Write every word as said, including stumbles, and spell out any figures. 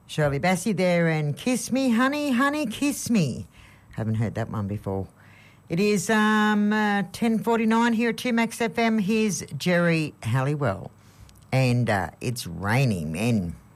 Shirley Bassey there and Kiss Me, Honey, Honey, Kiss Me. Haven't heard that one before. It is um, uh, ten forty-nine here at two Max F M. Here's Jerry Halliwell. And uh, it's raining, men.